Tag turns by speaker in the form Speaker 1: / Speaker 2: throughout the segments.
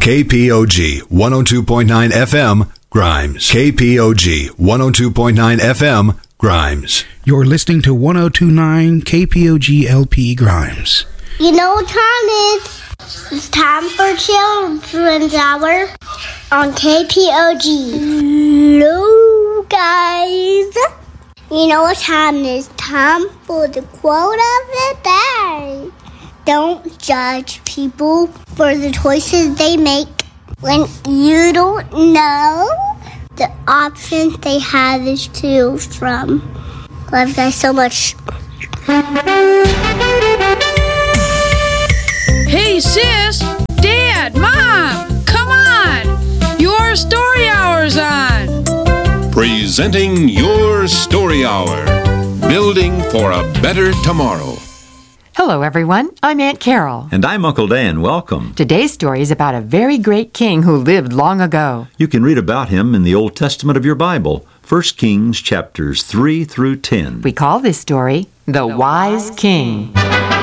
Speaker 1: KPOG 102.9 FM, Grimes. KPOG 102.9 FM, Grimes.
Speaker 2: You're listening to 102.9 KPOG LP Grimes.
Speaker 3: You know what time it is? It's time for Children's Hour on KPOG. Hello, guys. You know what time it is? Time for the quote of the day. Don't judge people for the choices they make when you don't know the options they have to choose from. Love you guys so much.
Speaker 4: Hey, sis, Dad, Mom, come on. Your Story Hour's on.
Speaker 5: Presenting Your Story Hour. Building for a better tomorrow.
Speaker 6: Hello, everyone. I'm Aunt Carol.
Speaker 7: And I'm Uncle Dan. Welcome.
Speaker 6: Today's story is about a very great king who lived long ago.
Speaker 7: You can read about him in the Old Testament of your Bible, 1 Kings chapters 3 through 10.
Speaker 6: We call this story The Wise King.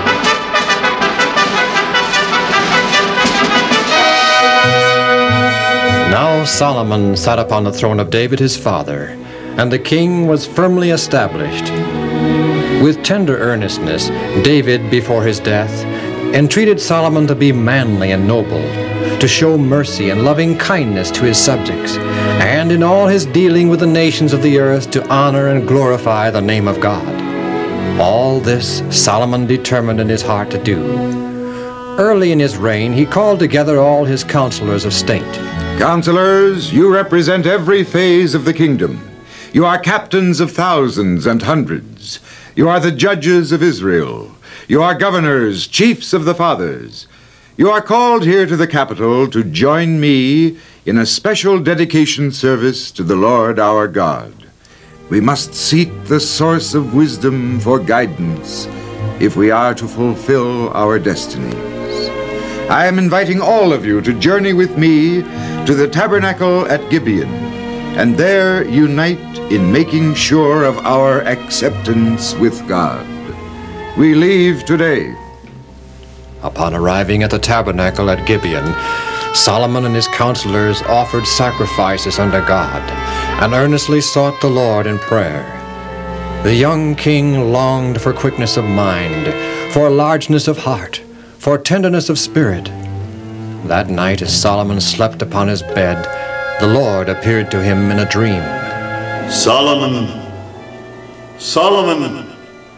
Speaker 8: Now Solomon sat upon the throne of David his father, and the king was firmly established. With tender earnestness, David, before his death, entreated Solomon to be manly and noble, to show mercy and loving kindness to his subjects, and in all his dealing with the nations of the earth to honor and glorify the name of God. All this Solomon determined in his heart to do. Early in his reign, he called together all his counselors of state.
Speaker 9: Counselors, you represent every phase of the kingdom. You are captains of thousands and hundreds. You are the judges of Israel. You are governors, chiefs of the fathers. You are called here to the capital to join me in a special dedication service to the Lord our God. We must seek the source of wisdom for guidance if we are to fulfill our destinies. I am inviting all of you to journey with me to the tabernacle at Gibeon, and there unite in making sure of our acceptance with God. We leave today.
Speaker 8: Upon arriving at the tabernacle at Gibeon, Solomon and his counselors offered sacrifices unto God, and earnestly sought the Lord in prayer. The young king longed for quickness of mind, for largeness of heart, for tenderness of spirit. That night, as Solomon slept upon his bed, the Lord appeared to him in a dream.
Speaker 10: Solomon, Solomon.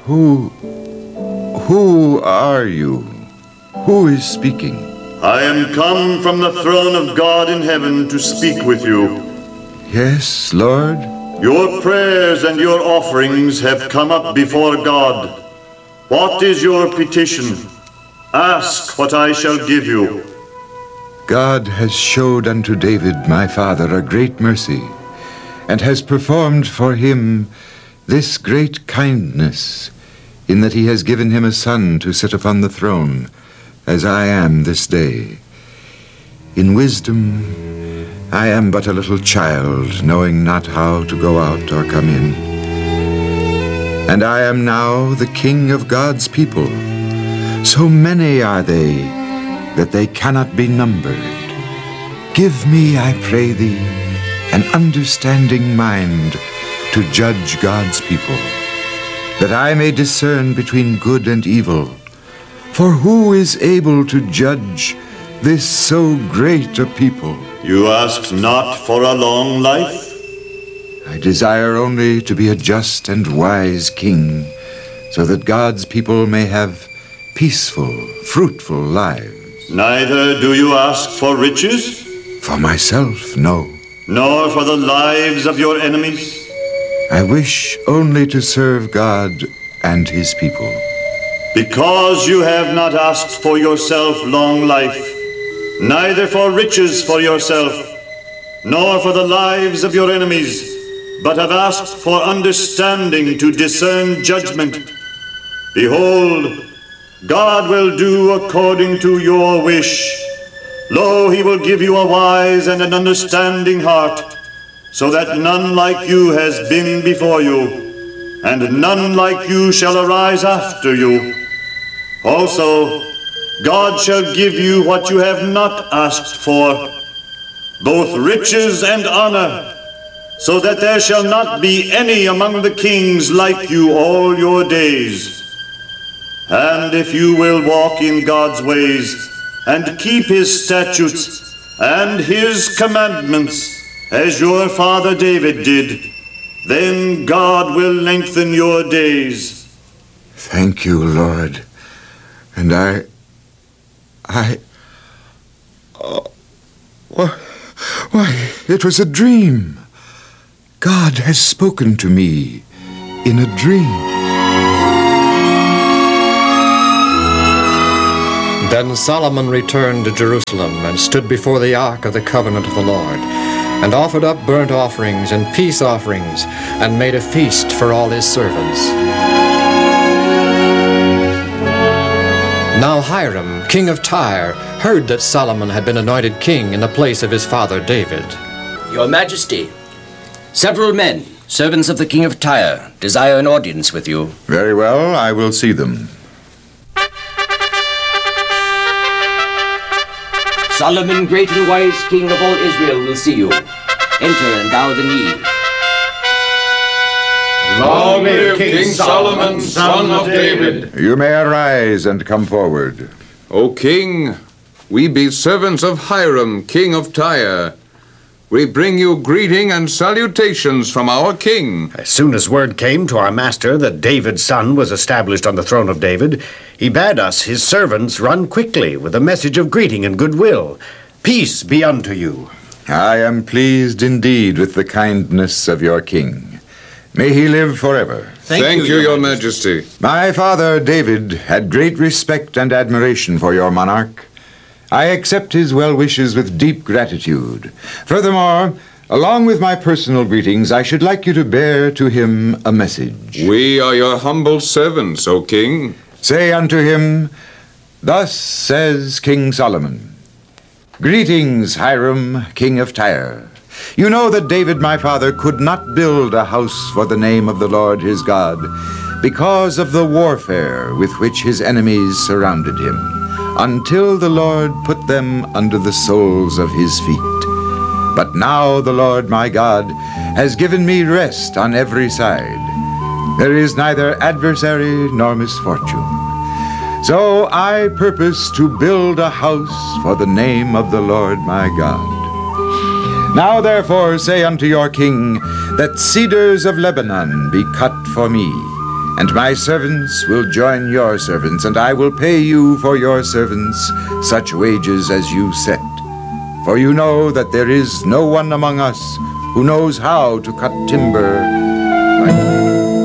Speaker 9: Who are you? Who is speaking?
Speaker 10: I am come from the throne of God in heaven to speak with you.
Speaker 9: Yes, Lord?
Speaker 10: Your prayers and your offerings have come up before God. What is your petition? Ask what I shall give you.
Speaker 9: God has showed unto David my father a great mercy, and has performed for him this great kindness, in that he has given him a son to sit upon the throne, as I am this day. In wisdom I am but a little child, knowing not how to go out or come in. And I am now the king of God's people. So many are they that they cannot be numbered. Give me, I pray thee, an understanding mind to judge God's people, that I may discern between good and evil. For who is able to judge this so great a people?
Speaker 10: You ask not for a long life?
Speaker 9: I desire only to be a just and wise king, so that God's people may have peaceful, fruitful lives.
Speaker 10: Neither do you ask for riches?
Speaker 9: For myself, no.
Speaker 10: Nor for the lives of your enemies?
Speaker 9: I wish only to serve God and his people.
Speaker 10: Because you have not asked for yourself long life, neither for riches for yourself, nor for the lives of your enemies, but have asked for understanding to discern judgment. Behold, God will do according to your wish. Lo, he will give you a wise and an understanding heart, so that none like you has been before you, and none like you shall arise after you. Also, God shall give you what you have not asked for, both riches and honor, so that there shall not be any among the kings like you all your days. And if you will walk in God's ways, and keep his statutes and his commandments, as your father David did, then God will lengthen your days.
Speaker 9: Thank you, Lord. And why, it was a dream. God has spoken to me in a dream.
Speaker 8: Then Solomon returned to Jerusalem and stood before the ark of the covenant of the Lord, and offered up burnt offerings and peace offerings, and made a feast for all his servants. Now Hiram, king of Tyre, heard that Solomon had been anointed king in the place of his father David.
Speaker 11: Your Majesty, several men, servants of the king of Tyre, desire an audience with you.
Speaker 9: Very well, I will see them.
Speaker 11: Solomon, great and wise king of all Israel, will see you. Enter and bow the knee.
Speaker 12: Long live King Solomon, son of David.
Speaker 9: You may arise and come forward.
Speaker 12: O king, we be servants of Hiram, king of Tyre. We bring you greeting and salutations from our king.
Speaker 13: As soon as word came to our master that David's son was established on the throne of David, he bade us, his servants, run quickly with a message of greeting and goodwill. Peace be unto you.
Speaker 9: I am pleased indeed with the kindness of your king. May he live forever.
Speaker 12: Thank you, your Majesty.
Speaker 9: My father David had great respect and admiration for your monarch. I accept his well wishes with deep gratitude. Furthermore, along with my personal greetings, I should like you to bear to him a message.
Speaker 12: We are your humble servants, O king.
Speaker 9: Say unto him, thus says King Solomon, Greetings, Hiram, king of Tyre. You know that David my father could not build a house for the name of the Lord his God, because of the warfare with which his enemies surrounded him, until the Lord put them under the soles of his feet. But now the Lord my God has given me rest on every side. There is neither adversary nor misfortune. So I purpose to build a house for the name of the Lord my God. Now therefore say unto your king that cedars of Lebanon be cut for me, and my servants will join your servants, and I will pay you for your servants such wages as you set. For you know that there is no one among us who knows how to cut timber like me.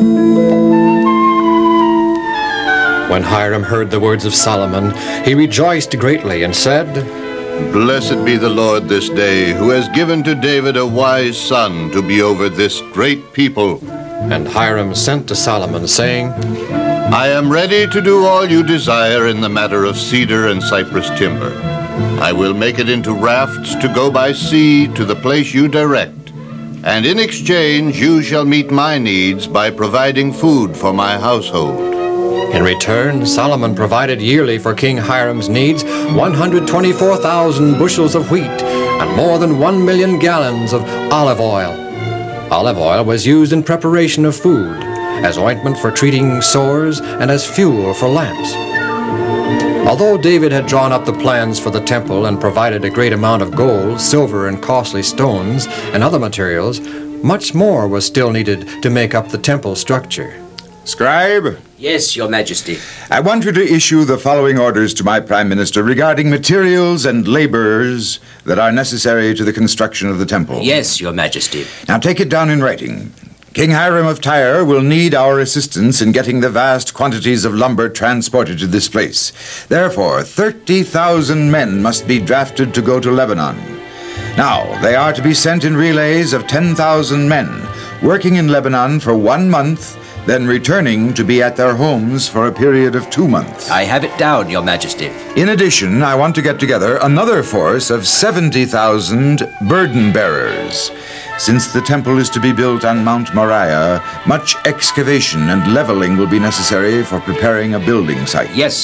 Speaker 8: When Hiram heard the words of Solomon, he rejoiced greatly and said,
Speaker 14: Blessed be the Lord this day, who has given to David a wise son to be over this great people.
Speaker 8: And Hiram sent to Solomon, saying,
Speaker 14: I am ready to do all you desire in the matter of cedar and cypress timber. I will make it into rafts to go by sea to the place you direct. And in exchange you shall meet my needs by providing food for my household.
Speaker 8: In return, Solomon provided yearly for King Hiram's needs 124,000 bushels of wheat and more than 1,000,000 gallons of olive oil. Olive oil was used in preparation of food, as ointment for treating sores, and as fuel for lamps. Although David had drawn up the plans for the temple and provided a great amount of gold, silver, and costly stones and other materials, much more was still needed to make up the temple structure.
Speaker 9: Scribe?
Speaker 11: Yes, your Majesty.
Speaker 9: I want you to issue the following orders to my Prime Minister regarding materials and laborers that are necessary to the construction of the temple.
Speaker 11: Yes, your Majesty.
Speaker 9: Now take it down in writing. King Hiram of Tyre will need our assistance in getting the vast quantities of lumber transported to this place. Therefore, 30,000 men must be drafted to go to Lebanon. Now, they are to be sent in relays of 10,000 men, working in Lebanon for 1 month, then returning to be at their homes for a period of 2 months.
Speaker 11: I have it down, your Majesty.
Speaker 9: In addition, I want to get together another force of 70,000 burden bearers. Since the temple is to be built on Mount Moriah, much excavation and leveling will be necessary for preparing a building site.
Speaker 11: Yes, sir.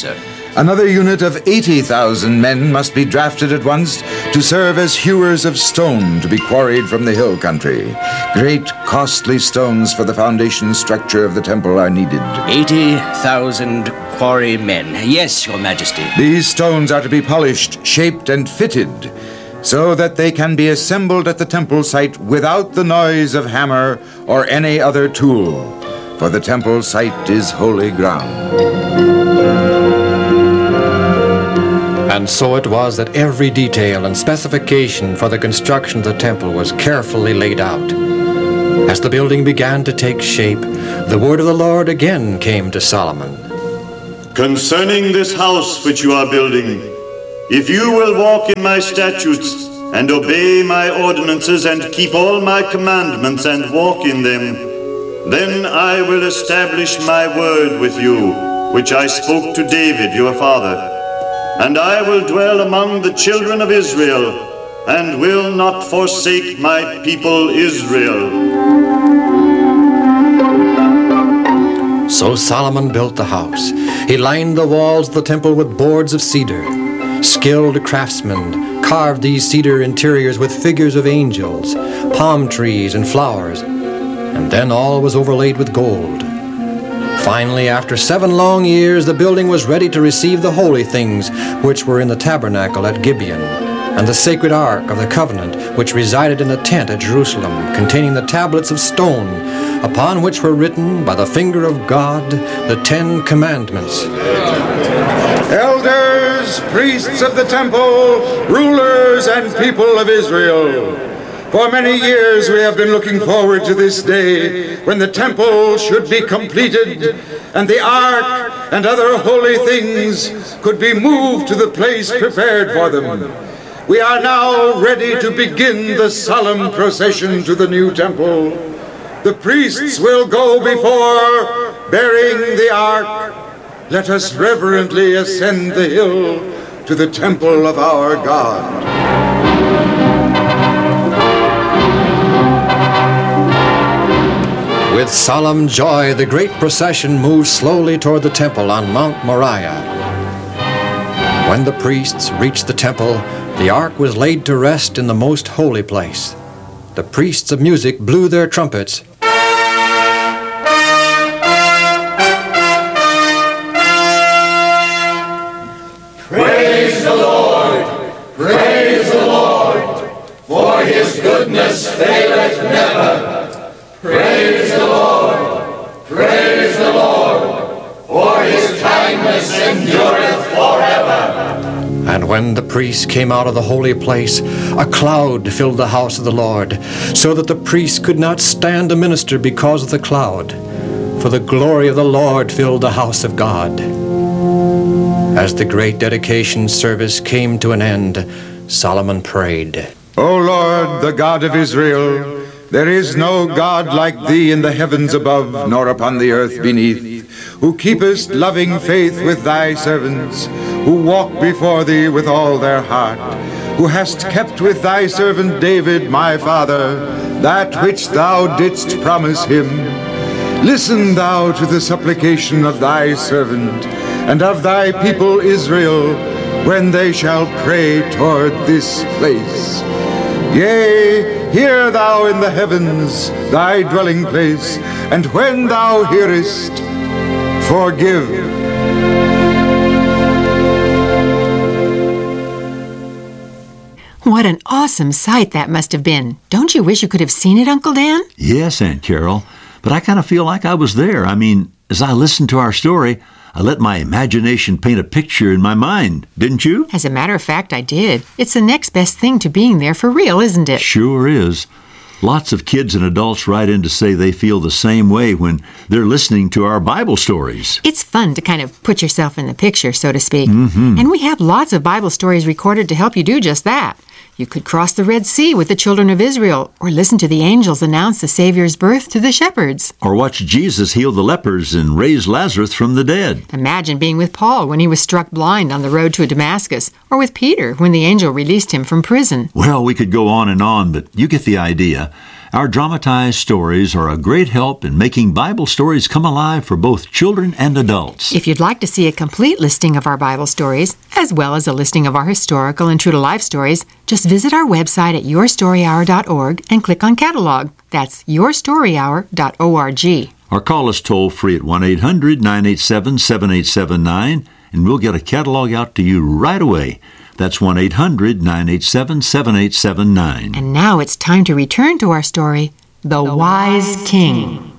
Speaker 9: Another unit of 80,000 men must be drafted at once to serve as hewers of stone to be quarried from the hill country. Great, costly stones for the foundation structure of the temple are needed.
Speaker 11: 80,000 quarry men. Yes, Your Majesty.
Speaker 9: These stones are to be polished, shaped, and fitted so that they can be assembled at the temple site without the noise of hammer or any other tool, for the temple site is holy ground.
Speaker 8: And so it was that every detail and specification for the construction of the temple was carefully laid out. As the building began to take shape, the word of the Lord again came to Solomon.
Speaker 10: Concerning this house which you are building, if you will walk in my statutes and obey my ordinances and keep all my commandments and walk in them, then I will establish my word with you, which I spoke to David your father. And I will dwell among the children of Israel, and will not forsake my people Israel.
Speaker 8: So Solomon built the house. He lined the walls of the temple with boards of cedar. Skilled craftsmen carved these cedar interiors with figures of angels, palm trees, and flowers, and then all was overlaid with gold. Finally, after 7 long years, the building was ready to receive the holy things which were in the tabernacle at Gibeon, and the sacred ark of the covenant which resided in the tent at Jerusalem, containing the tablets of stone, upon which were written by the finger of God the 10 commandments.
Speaker 9: Elders, priests of the temple, rulers, and people of Israel, for many years we have been looking forward to this day when the temple should be completed and the ark and other holy things could be moved to the place prepared for them. We are now ready to begin the solemn procession to the new temple. The priests will go before, bearing the ark. Let us reverently ascend the hill to the temple of our God.
Speaker 8: With solemn joy, the great procession moved slowly toward the temple on Mount Moriah. When the priests reached the temple, the ark was laid to rest in the most holy place. The priests of music blew their trumpets.
Speaker 15: Praise the Lord! Praise the Lord! For his goodness faileth never. Praise the Lord! Praise the Lord! For his kindness endureth forever.
Speaker 8: And when the priests came out of the holy place, a cloud filled the house of the Lord, so that the priests could not stand to minister because of the cloud. For the glory of the Lord filled the house of God. As the great dedication service came to an end, Solomon prayed,
Speaker 9: O Lord, the God of Israel, there is no God like thee in the heavens above, nor upon the earth beneath, who keepest loving faith with thy servants, who walk before thee with all their heart, who hast kept with thy servant David, my father, that which thou didst promise him. Listen thou to the supplication of thy servant, and of thy people Israel, when they shall pray toward this place. Yea, hear thou in the heavens thy dwelling place, and when thou hearest, forgive.
Speaker 6: What an awesome sight that must have been. Don't you wish you could have seen it, Uncle Dan?
Speaker 7: Yes, Aunt Carol, but I kind of feel like I was there. I mean, as I listened to our story, I let my imagination paint a picture in my mind, didn't you?
Speaker 6: As a matter of fact, I did. It's the next best thing to being there for real, isn't it?
Speaker 7: Sure is. Lots of kids and adults write in to say they feel the same way when they're listening to our Bible stories.
Speaker 6: It's fun to kind of put yourself in the picture, so to speak.
Speaker 7: Mm-hmm.
Speaker 6: And we have lots of Bible stories recorded to help you do just that. You could cross the Red Sea with the children of Israel, or listen to the angels announce the Savior's birth to the shepherds.
Speaker 7: Or watch Jesus heal the lepers and raise Lazarus from the dead.
Speaker 6: Imagine being with Paul when he was struck blind on the road to Damascus, or with Peter when the angel released him from prison.
Speaker 7: Well, we could go on and on, but you get the idea. Our dramatized stories are a great help in making Bible stories come alive for both children and adults.
Speaker 6: If you'd like to see a complete listing of our Bible stories, as well as a listing of our historical and true-to-life stories, just visit our website at yourstoryhour.org and click on Catalog. That's yourstoryhour.org.
Speaker 7: Or call us toll-free at 1-800-987-7879, and we'll get a catalog out to you right away. That's 1-800-987-7879.
Speaker 6: And now it's time to return to our story, The Wise King.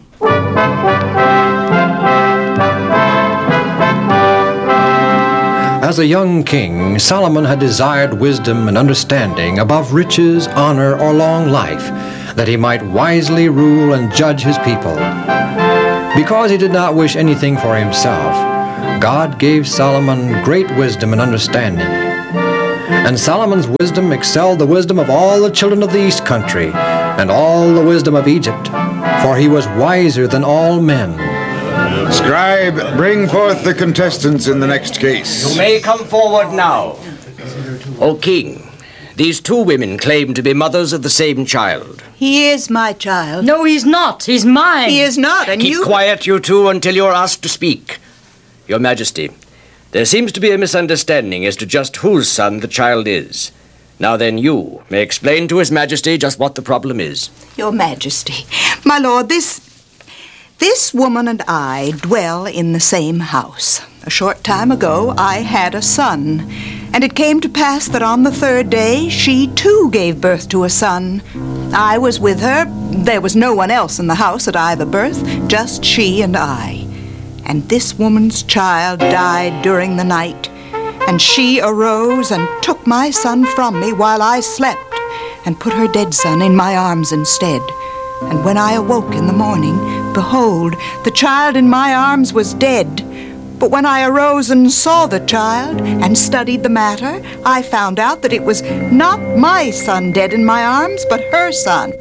Speaker 8: As a young king, Solomon had desired wisdom and understanding above riches, honor, or long life, that he might wisely rule and judge his people. Because he did not wish anything for himself, God gave Solomon great wisdom and understanding. And Solomon's wisdom excelled the wisdom of all the children of the east country, and all the wisdom of Egypt, for he was wiser than all men.
Speaker 9: Scribe, bring forth the contestants in the next case.
Speaker 11: You may come forward now. O king, these two women claim to be mothers of the same child.
Speaker 16: He is my child.
Speaker 4: No, he's not. He's mine.
Speaker 16: He is not, and
Speaker 11: Keep quiet, you two, until you're asked to speak. Your Majesty, there seems to be a misunderstanding as to just whose son the child is. Now then, you may explain to His Majesty just what the problem is.
Speaker 16: Your Majesty, my lord, this woman and I dwell in the same house. A short time ago, I had a son, and it came to pass that on the third day, she too gave birth to a son. I was with her. There was no one else in the house at either birth, just she and I. And this woman's child died during the night, and she arose and took my son from me while I slept, and put her dead son in my arms instead. And when I awoke in the morning, behold, the child in my arms was dead. But when I arose and saw the child and studied the matter, I found out that it was not my son dead in my arms, but her son.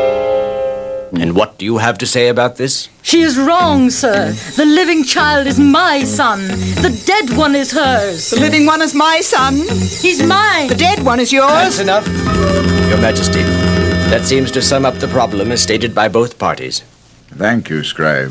Speaker 11: And what do you have to say about this?
Speaker 4: She is wrong, sir. The living child is my son. The dead one is hers.
Speaker 16: The living one is my son.
Speaker 4: He's mine.
Speaker 16: The dead one is yours.
Speaker 11: That's enough. Your Majesty, that seems to sum up the problem as stated by both parties.
Speaker 9: Thank you, Scribe.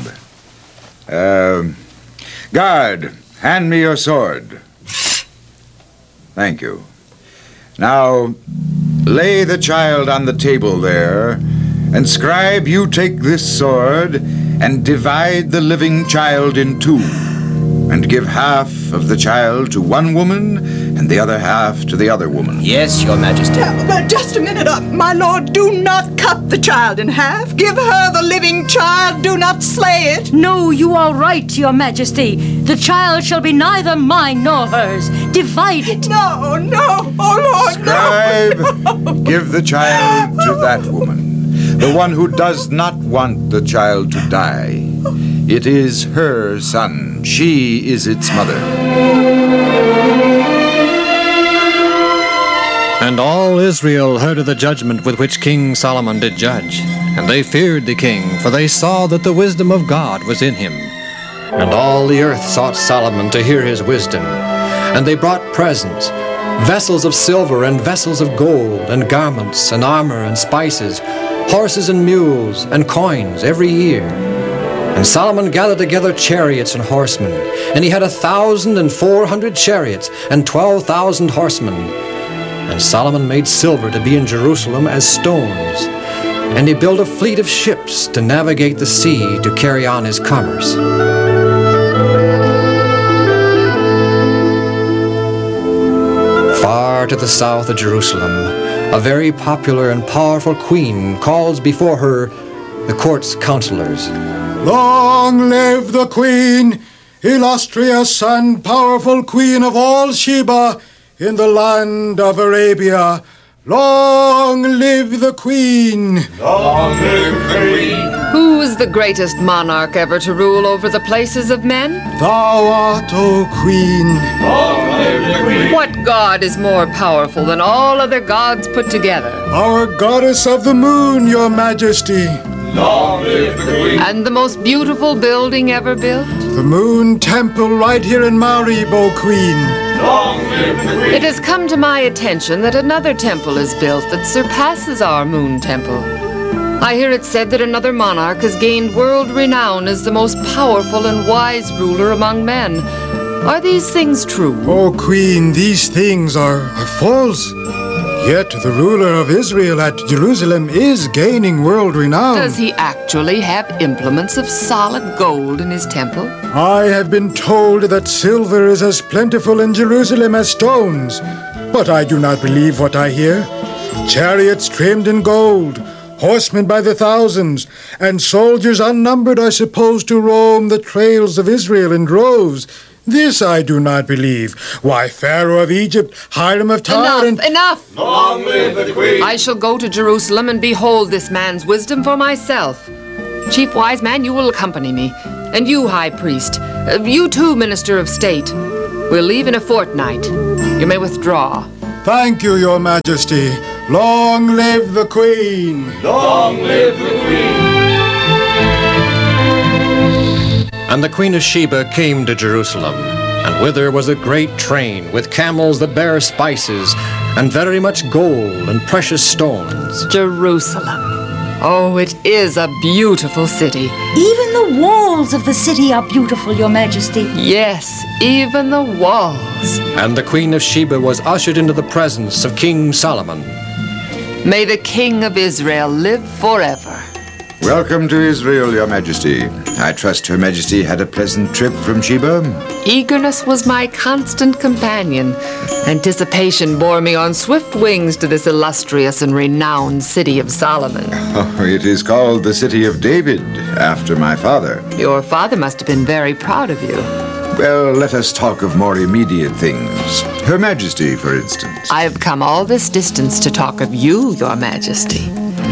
Speaker 9: Guard, hand me your sword. Thank you. Now, lay the child on the table there, and Scribe, you take this sword and divide the living child in two, and give half of the child to one woman and the other half to the other woman.
Speaker 11: Yes, Your Majesty.
Speaker 16: Just a minute, my lord. Do not cut the child in half. Give her the living child. Do not slay it.
Speaker 4: No, you are right, Your Majesty. The child shall be neither mine nor hers. Divide it.
Speaker 16: No, no, oh Lord,
Speaker 9: Scribe,
Speaker 16: no.
Speaker 9: give the child to that woman, the one who does not want the child to die. It is her son. She is its mother.
Speaker 8: And all Israel heard of the judgment with which King Solomon did judge. And they feared the king, for they saw that the wisdom of God was in him. And all the earth sought Solomon to hear his wisdom. And they brought presents, vessels of silver and vessels of gold, and garments and armor and spices, horses and mules and coins every year. And Solomon gathered together chariots and horsemen, and he had 1,400 chariots and 12,000 horsemen. And Solomon made silver to be in Jerusalem as stones, and he built a fleet of ships to navigate the sea to carry on his commerce. Far to the south of Jerusalem, a very popular and powerful queen calls before her the court's counselors.
Speaker 17: Long live the queen, illustrious and powerful queen of all Sheba in the land of Arabia. Long live the queen!
Speaker 15: Long live the queen!
Speaker 18: Who is the greatest monarch ever to rule over the places of men?
Speaker 17: Thou art, O queen!
Speaker 15: Long live the queen!
Speaker 18: What god is more powerful than all other gods put together?
Speaker 17: Our goddess of the moon, your majesty!
Speaker 15: Long live the queen!
Speaker 18: And the most beautiful building ever built?
Speaker 17: The moon temple right here in Marib, O queen!
Speaker 15: Long live the queen!
Speaker 18: It has come to my attention that another temple is built that surpasses our moon temple. I hear it said that another monarch has gained world renown as the most powerful and wise ruler among men. Are these things true?
Speaker 17: Oh, Queen, these things are false. Yet the ruler of Israel at Jerusalem is gaining world renown.
Speaker 18: Does he actually have implements of solid gold in his temple?
Speaker 17: I have been told that silver is as plentiful in Jerusalem as stones, but I do not believe what I hear. Chariots trimmed in gold, horsemen by the thousands, and soldiers unnumbered are supposed to roam the trails of Israel in droves. This I do not believe. Why, Pharaoh of Egypt, Hiram of Tyre,
Speaker 18: Enough!
Speaker 15: Long live the Queen!
Speaker 18: I shall go to Jerusalem and behold this man's wisdom for myself. Chief Wise Man, you will accompany me. And you, High Priest. You too, Minister of State. We'll leave in a fortnight. You may withdraw.
Speaker 17: Thank you, Your Majesty. Long live the Queen!
Speaker 15: Long live the Queen!
Speaker 8: And the Queen of Sheba came to Jerusalem, and with her was a great train with camels that bare spices, and very much gold and precious stones.
Speaker 18: Jerusalem. Oh, it is a beautiful city.
Speaker 19: Even the walls of the city are beautiful, Your Majesty.
Speaker 18: Yes, even the walls.
Speaker 8: And the Queen of Sheba was ushered into the presence of King Solomon.
Speaker 18: May the King of Israel live forever.
Speaker 9: Welcome to Israel, Your Majesty. I trust Her Majesty had a pleasant trip from Sheba.
Speaker 18: Eagerness was my constant companion. Anticipation bore me on swift wings to this illustrious and renowned city of Solomon.
Speaker 9: Oh, it is called the City of David, after my father.
Speaker 18: Your father must have been very proud of you.
Speaker 9: Well, let us talk of more immediate things. Her Majesty, for instance.
Speaker 18: I've come all this distance to talk of you, Your Majesty.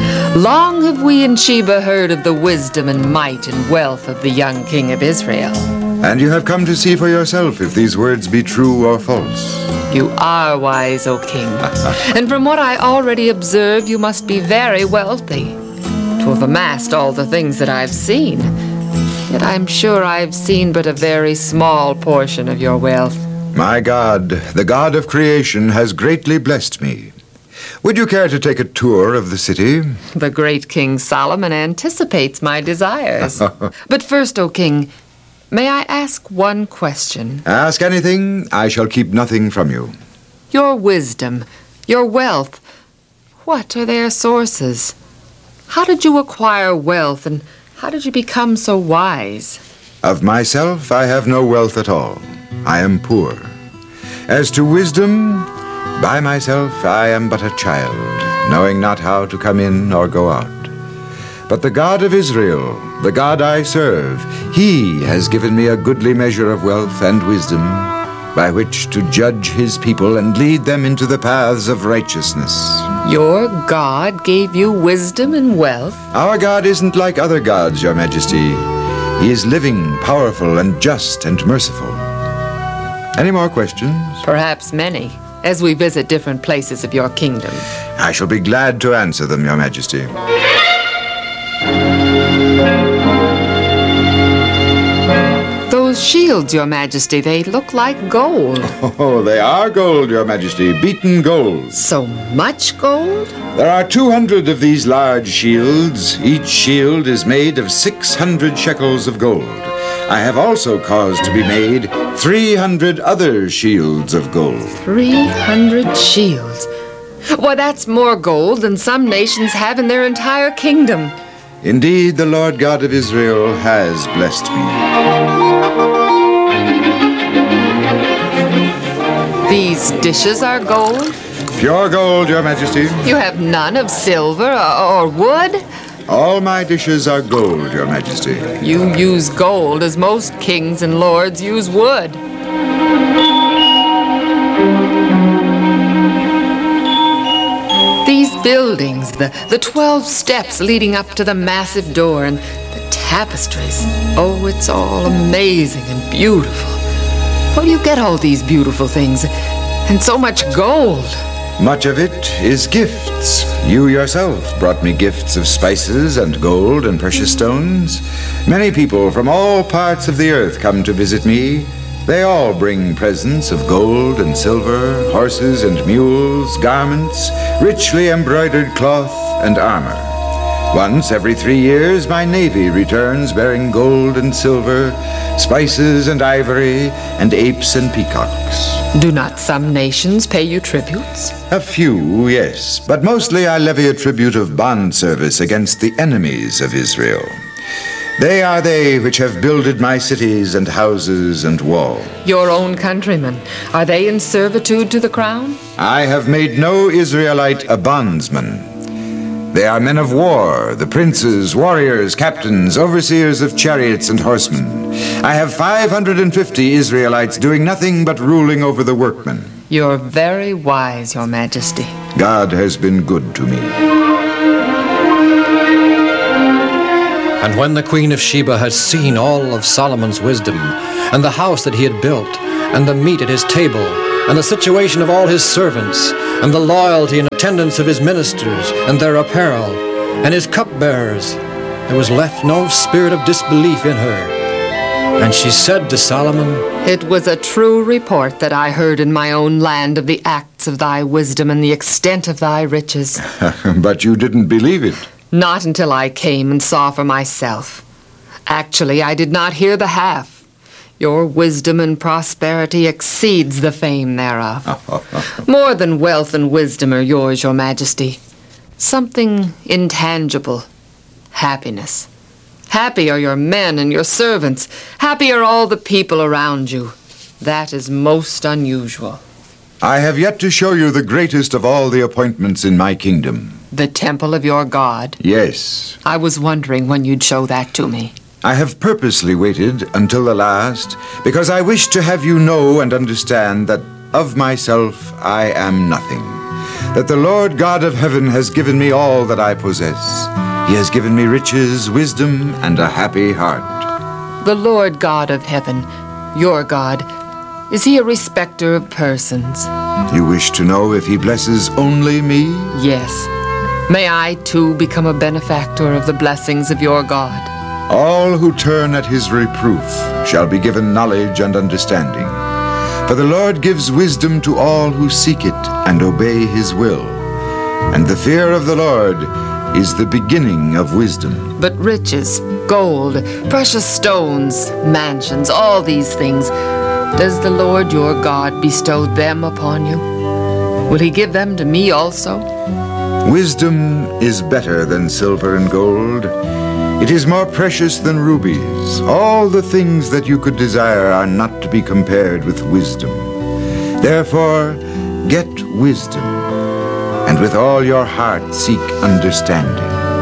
Speaker 18: Long have we in Sheba heard of the wisdom and might and wealth of the young king of Israel.
Speaker 9: And you have come to see for yourself if these words be true or false.
Speaker 18: You are wise, O king. And from what I already observe, you must be very wealthy to have amassed all the things that I've seen. Yet I'm sure I've seen but a very small portion of your wealth.
Speaker 9: My God, the God of creation, has greatly blessed me. Would you care to take a tour of the city?
Speaker 18: The great King Solomon anticipates my desires. But first, O king, may I ask one question?
Speaker 9: Ask anything. I shall keep nothing from you.
Speaker 18: Your wisdom, your wealth, what are their sources? How did you acquire wealth, and how did you become so wise?
Speaker 9: Of myself, I have no wealth at all. I am poor. As to wisdom, by myself I am but a child, knowing not how to come in or go out. But the God of Israel, the God I serve, He has given me a goodly measure of wealth and wisdom, by which to judge His people and lead them into the paths of righteousness.
Speaker 18: Your God gave you wisdom and wealth?
Speaker 9: Our God isn't like other gods, Your Majesty. He is living, powerful, and just and merciful. Any more questions?
Speaker 18: Perhaps many, as we visit different places of your kingdom.
Speaker 9: I shall be glad to answer them, Your Majesty.
Speaker 18: Those shields, Your Majesty, they look like gold.
Speaker 9: Oh, they are gold, Your Majesty, beaten gold.
Speaker 18: So much gold?
Speaker 9: There are 200 of these large shields. Each shield is made of 600 shekels of gold. I have also caused to be made 300 other shields of gold.
Speaker 18: 300 shields? Why, that's more gold than some nations have in their entire kingdom.
Speaker 9: Indeed, the Lord God of Israel has blessed me.
Speaker 18: These dishes are gold?
Speaker 9: Pure gold, Your Majesty.
Speaker 18: You have none of silver or wood?
Speaker 9: All my dishes are gold, Your Majesty.
Speaker 18: You use gold as most kings and lords use wood. These buildings, the 12 steps leading up to the massive door, and the tapestries. Oh, it's all amazing and beautiful. Where do you get all these beautiful things? And so much gold?
Speaker 9: Much of it is gifts. You yourself brought me gifts of spices and gold and precious stones. Many people from all parts of the earth come to visit me. They all bring presents of gold and silver, horses and mules, garments, richly embroidered cloth and armor. Once every 3 years, my navy returns bearing gold and silver, spices and ivory, and apes and peacocks.
Speaker 18: Do not some nations pay you tributes?
Speaker 9: A few, yes, but mostly I levy a tribute of bond service against the enemies of Israel. They are they which have builded my cities and houses and walls.
Speaker 18: Your own countrymen, are they in servitude to the crown?
Speaker 9: I have made no Israelite a bondsman. They are men of war, the princes, warriors, captains, overseers of chariots and horsemen. I have 550 Israelites doing nothing but ruling over the workmen.
Speaker 18: You're very wise, Your Majesty.
Speaker 9: God has been good to me.
Speaker 8: And when the Queen of Sheba had seen all of Solomon's wisdom, and the house that he had built, and the meat at his table, and the situation of all his servants, and the loyalty and attendance of his ministers, and their apparel, and his cupbearers, there was left no spirit of disbelief in her. And she said to Solomon,
Speaker 18: It was a true report that I heard in my own land of the acts of thy wisdom and the extent of thy riches.
Speaker 9: But you didn't believe it.
Speaker 18: Not until I came and saw for myself. Actually, I did not hear the half. Your wisdom and prosperity exceeds the fame thereof. More than wealth and wisdom are yours, Your Majesty. Something intangible. Happiness. Happy are your men and your servants. Happy are all the people around you. That is most unusual.
Speaker 9: I have yet to show you the greatest of all the appointments in my kingdom.
Speaker 18: The temple of your God?
Speaker 9: Yes.
Speaker 18: I was wondering when you'd show that to me.
Speaker 9: I have purposely waited until the last because I wish to have you know and understand that of myself I am nothing. That the Lord God of heaven has given me all that I possess. He has given me riches, wisdom, and a happy heart.
Speaker 18: The Lord God of heaven, your God, is he a respecter of persons?
Speaker 9: You wish to know if he blesses only me?
Speaker 18: Yes. May I, too, become a benefactor of the blessings of your God?
Speaker 9: All who turn at his reproof shall be given knowledge and understanding. For the Lord gives wisdom to all who seek it and obey his will. And the fear of the Lord is the beginning of wisdom.
Speaker 18: But riches, gold, precious stones, mansions, all these things, does the Lord your God bestow them upon you? Will he give them to me also?
Speaker 9: Wisdom is better than silver and gold. It is more precious than rubies. All the things that you could desire are not to be compared with wisdom. Therefore, get wisdom, and with all your heart seek understanding.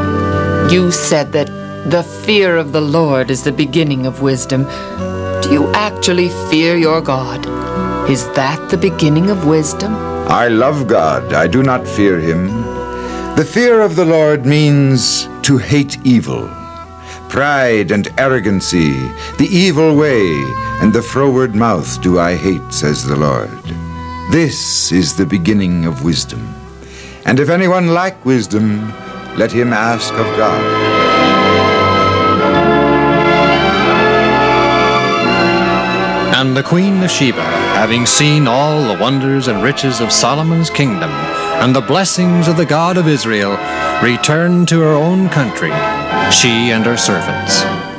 Speaker 18: You said that the fear of the Lord is the beginning of wisdom. Do you actually fear your God? Is that the beginning of wisdom?
Speaker 9: I love God. I do not fear him. The fear of the Lord means to hate evil. Pride and arrogancy, the evil way, and the froward mouth do I hate, says the Lord. This is the beginning of wisdom. And if anyone lack wisdom, let him ask of God.
Speaker 8: And the Queen of Sheba, having seen all the wonders and riches of Solomon's kingdom, and the blessings of the God of Israel, returned to her own country, she and her servants.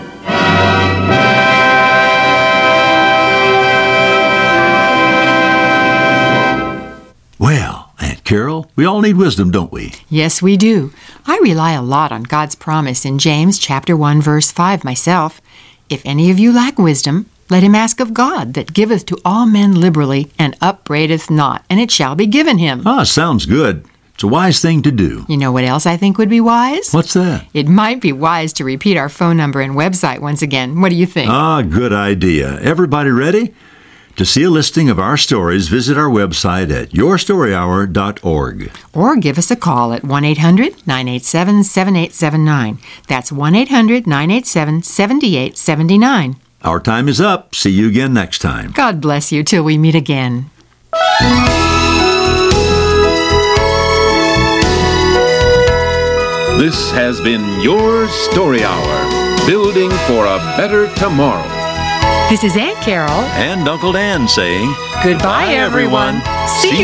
Speaker 7: Well, Aunt Carol, we all need wisdom, don't we?
Speaker 6: Yes, we do. I rely a lot on God's promise in James chapter 1, verse 5 myself. If any of you lack wisdom, let him ask of God, that giveth to all men liberally, and upbraideth not, and it shall be given him.
Speaker 7: Ah, sounds good. It's a wise thing to do.
Speaker 6: You know what else I think would be wise?
Speaker 7: What's that?
Speaker 6: It might be wise to repeat our phone number and website once again. What do you think?
Speaker 7: Ah, good idea. Everybody ready? To see a listing of our stories, visit our website at yourstoryhour.org.
Speaker 6: Or give us a call at 1-800-987-7879. That's 1-800-987-7879.
Speaker 7: Our time is up. See you again next time.
Speaker 6: God bless you till we meet again.
Speaker 5: This has been Your Story Hour, building for a better tomorrow.
Speaker 6: This is Aunt Carol
Speaker 7: and Uncle Dan saying,
Speaker 6: goodbye, everyone. See you